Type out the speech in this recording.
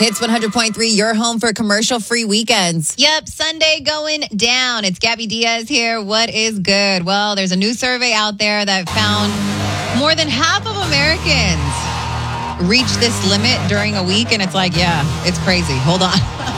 Hits 100.3, your home for commercial-free weekends. Yep, Sunday going down. It's Gabby Diaz here. What is good? Well, there's a new survey out there that found more than half of Americans reach this limit during a week, and it's like, yeah, it's crazy. Hold on.